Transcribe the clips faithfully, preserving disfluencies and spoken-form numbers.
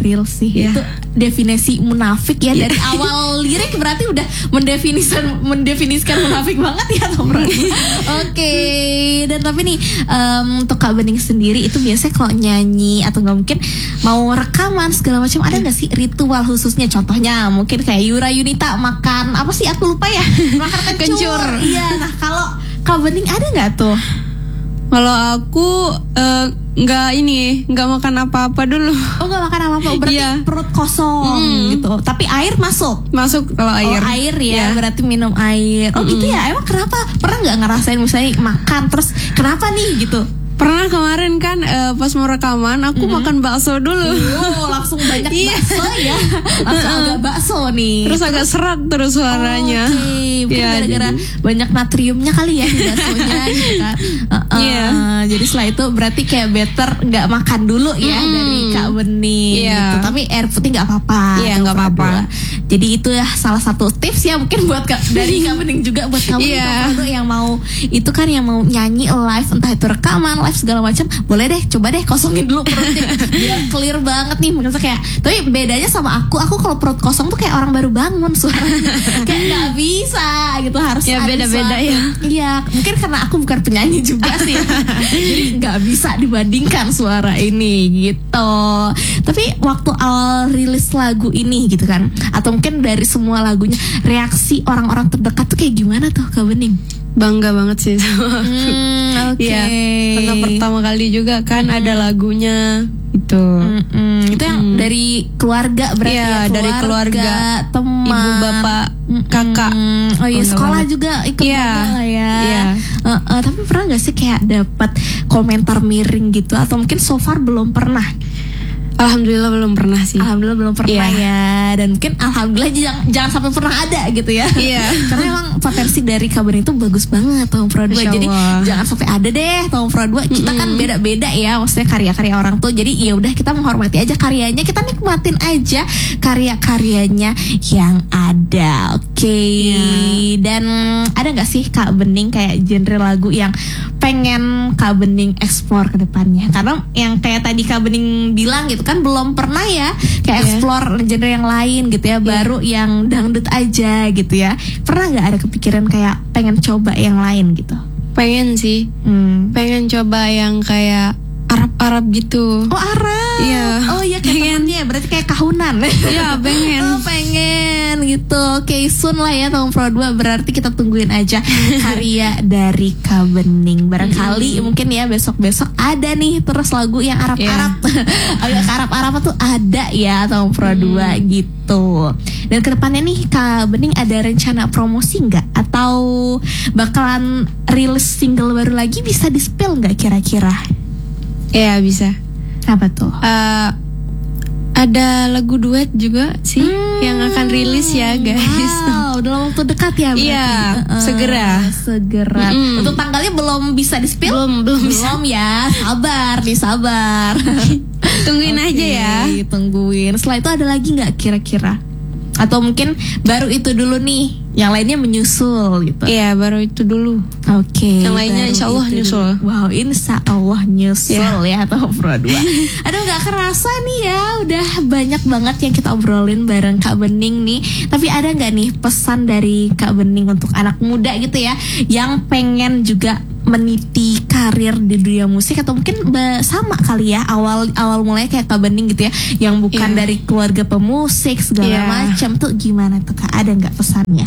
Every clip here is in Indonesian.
real sih. Yeah. Itu definisi munafik ya dari Yeah. awal lirik berarti udah mendefinisikan mendefinisikan munafik banget ya Tom Prod. Oke, dan tapi nih um, untuk Kak Bening sendiri itu biasanya kalau nyanyi atau nggak mungkin mau rekaman segala macam ada nggak sih ritual khususnya? Contohnya mungkin kayak Yura Yunita makan apa sih aku lupa ya, makan kencur. Iya, nah kalau Kak Bening ada nggak tuh? Kalau aku uh, nggak ini nggak makan apa-apa dulu. Oh nggak makan apa-apa berarti yeah. perut kosong mm. gitu. Tapi air masuk. Masuk kalau air. Oh air ya, yeah. berarti minum air. Oh mm. gitu ya. Emang kenapa? Pernah nggak ngerasain misalnya makan terus kenapa nih gitu? Pernah kemarin kan uh, pas mau rekaman aku mm-hmm. makan bakso dulu. Oh langsung banyak bakso ya. Langsung agak bakso nih. Terus, terus agak serat terus suaranya. Oke, okay. Mungkin ya, gara-gara jadi... banyak natriumnya kali ya di baksonya gitu kan. Uh, uh, yeah. Jadi setelah itu berarti kayak better nggak makan dulu ya mm. dari Kak Bening yeah. gitu. Tapi air putih nggak apa-apa. Iya yeah, nggak apa-apa. Jadi itu ya salah satu tips ya mungkin buat Kak, dari Kak Bening juga buat kamu yeah. yang mau itu kan yang mau nyanyi live entah itu rekaman live segala macam, boleh deh coba deh kosongin dulu perutnya biar clear banget nih. Maksudnya kayak tapi bedanya sama aku aku kalau perut kosong tuh kayak orang baru bangun suaranya kayak nggak bisa gitu, harus ya beda-beda ya. Iya mungkin karena aku bukan penyanyi juga sih jadi nggak bisa dibandingkan suara ini gitu. Tapi waktu awal rilis lagu ini gitu kan, atau mungkin dari semua lagunya, reaksi orang-orang terdekat tuh kayak gimana tuh Kak Bening? Bangga banget sih sama aku. Hmm, Oke. Okay. Ya, karena pertama kali juga kan hmm. ada lagunya itu. Mm-mm. Itu yang mm. dari keluarga berarti ya, ya, keluarga, dari keluarga, teman, ibu bapak, Mm-mm. kakak. Oh iya, sekolah banget. Juga ikut yeah. juga lah ya. Yeah. Uh, uh, tapi pernah nggak sih kayak dapat komentar miring gitu? Atau mungkin so far belum pernah? Alhamdulillah belum pernah sih. Alhamdulillah belum pernah yeah. ya. Dan mungkin alhamdulillah jangan, jangan sampai pernah ada gitu ya. Iya. Karena emang potensi dari Kak Bening itu bagus banget Tom Pro dua. Jadi jangan sampai ada deh Tom Pro dua. Kita mm-hmm. kan beda-beda ya, maksudnya karya-karya orang tuh. Jadi ya udah kita menghormati aja karyanya, kita nikmatin aja karya-karyanya yang ada. Oke. Okay. Yeah. Dan ada nggak sih Kak Bening kayak genre lagu yang pengen Kak Bening explore ke depannya? Karena yang kayak tadi Kak Bening bilang gitu kan belum pernah ya kayak yeah. explore genre yang lain gitu ya, yeah. baru yang dangdut aja gitu ya. Pernah nggak ada kepikiran kayak pengen coba yang lain gitu? Pengen sih, hmm. pengen coba yang kayak Arab-Arab gitu. Oh Arab? Iya. Oh iya kayak temennya, berarti kayak kahunan. Iya pengen. Oh pengen gitu. Oke okay, soon lah ya Tom Pro dua. Berarti kita tungguin aja karya dari Kak Bening. Barangkali mm-hmm. mungkin ya besok-besok ada nih terus lagu yang Arab-Arab. Yeah. Agak Arab-Arab tuh ada ya Tom Pro dua mm. gitu. Dan kedepannya nih Kak Bening ada rencana promosi nggak? Atau bakalan rilis single baru lagi, bisa di-spill nggak kira-kira? Ya bisa. Apa tuh? Uh, ada lagu duet juga sih hmm, yang akan rilis ya guys. Wow, dalam waktu dekat ya berarti. Iya, uh, segera. Segera. Mm-hmm. Untuk tanggalnya belum bisa di-spill? Belum, belum, belum bisa. Ya. Sabar, disabar. Tungguin okay, aja ya. Tungguin. Setelah itu ada lagi nggak kira-kira? Atau mungkin baru itu dulu nih, yang lainnya menyusul gitu. Iya baru itu dulu. Oke okay, yang lainnya insya Allah nyusul dulu. Wow insya Allah nyusul yeah. ya Tom Pro dua. Aduh gak kerasa nih ya, udah banyak banget yang kita obrolin bareng Kak Bening nih. Tapi ada gak nih pesan dari Kak Bening untuk anak muda gitu ya, yang pengen juga meniti karir di dunia musik, atau mungkin sama kali ya awal awal mulai kayak Kak Bening gitu ya, yang bukan yeah. dari keluarga pemusik segala yeah. macam tuh, gimana tuh Kak? Ada nggak pesannya?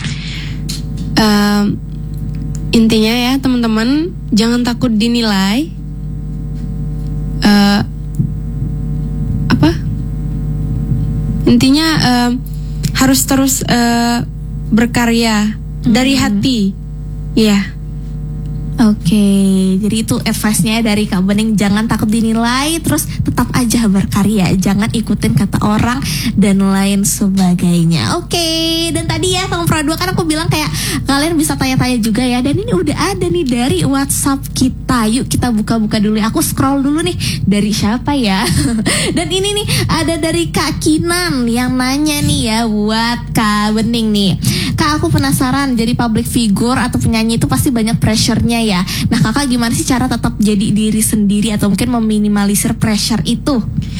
Um, intinya ya teman-teman, jangan takut dinilai. Uh, apa? Intinya um, harus terus uh, berkarya hmm. dari hati, ya. Yeah. Oke, okay, jadi itu advice-nya dari Kak Bening, jangan takut dinilai, terus tetap aja berkarya, jangan ikutin kata orang dan lain sebagainya. Oke, okay, dan tadi ya Tom Pro dua kan aku bilang kayak kalian bisa tanya-tanya juga ya, dan ini udah ada nih dari WhatsApp kita. Yuk kita buka-buka dulu. Aku scroll dulu nih, dari siapa ya? Dan ini nih ada dari Kak Kinan yang nanya nih ya buat Kak Bening nih. Kak, aku penasaran, jadi public figure atau penyanyi itu pasti banyak pressure-nya ya. Nah kakak gimana sih cara tetap jadi diri sendiri atau mungkin meminimalisir pressure itu?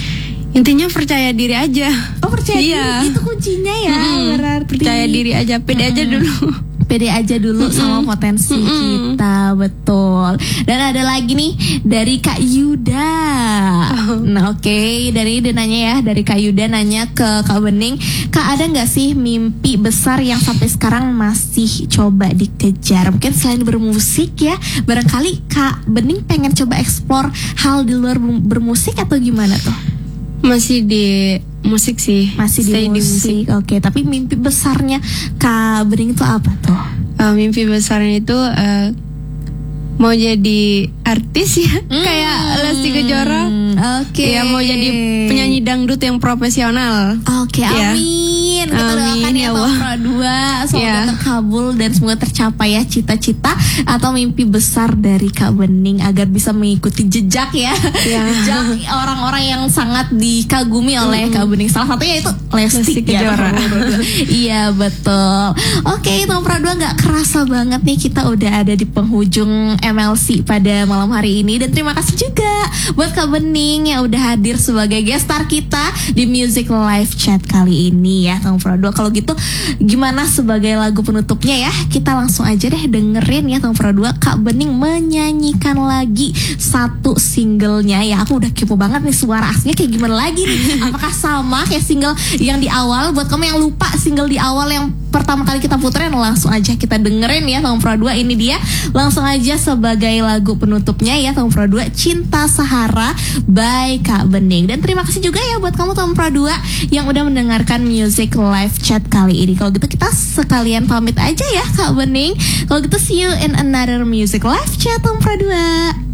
Intinya percaya diri aja. Oh percaya Iya. diri itu kuncinya ya. Mm-mm. Berarti Percaya diri aja, pede aja dulu. Pede aja dulu sama potensi Mm-mm. kita, betul. Dan ada lagi nih dari Kak Yuda. Oh. Nah oke, dari dia nanya ya, dari Kak Yuda nanya ke Kak Bening, Kak ada nggak sih mimpi besar yang sampai sekarang masih coba dikejar? Mungkin selain bermusik ya, barangkali Kak Bening pengen coba explore hal di luar bermusik atau gimana tuh? Masih di musik sih. Masih di Stay musik, oke. Tapi mimpi besarnya Kak Bening itu apa tuh? Uh, mimpi besarnya itu uh, mau jadi artis ya, Hmm. kayak Lesti Kejora. Oke. Ya mau jadi penyanyi dangdut yang profesional. Oke, Ya. amin. Kita Amin, doakan ya ya Tom Allah. Pro dua semoga Ya. terkabul dan semoga tercapai ya cita-cita atau mimpi besar dari Kak Bening agar bisa mengikuti jejak ya. Ya. Jejak orang-orang yang sangat dikagumi oleh Kak Bening. Salah satunya itu Lesti, Lesti ya, Kejora. Tom Pro dua. Iya betul. Oke, Tom Pro dua nggak kerasa banget nih kita udah ada di penghujung M L C pada malam hari ini dan terima kasih juga buat Kak Bening yang udah hadir sebagai guest star kita di Music Live Chat kali ini ya Tom Pro dua. Kalau gitu gimana sebagai lagu penutupnya ya? Kita langsung aja deh dengerin ya Tom Pro dua Kak Bening menyanyikan lagi satu singlenya ya. Aku udah kepo banget nih suara aslinya kayak gimana lagi nih. Apakah sama kayak single yang di awal? Buat kamu yang lupa single di awal yang pertama kali kita puterin, langsung aja kita dengerin ya Tom Pro dua. Ini dia langsung aja sebagai lagu penutupnya ya Tom Pro dua, Cinta Sahara by Kak Bening. Dan terima kasih juga ya buat kamu Tom Pro dua yang udah mendengarkan Music Live Chat kali ini. Kalau gitu kita sekalian pamit aja ya Kak Bening. Kalau gitu see you in another Music Live Chat Tom Pro dua.